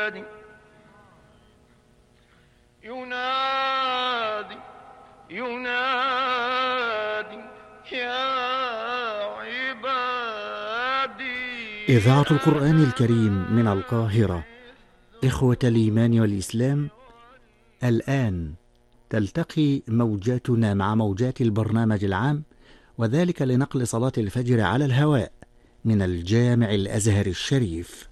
ينادي يا عبادي. إذاعة القرآن الكريم من القاهرة. إخوة الإيمان والإسلام، الآن تلتقي موجاتنا مع موجات البرنامج العام، وذلك لنقل صلاة الفجر على الهواء من الجامع الأزهر الشريف.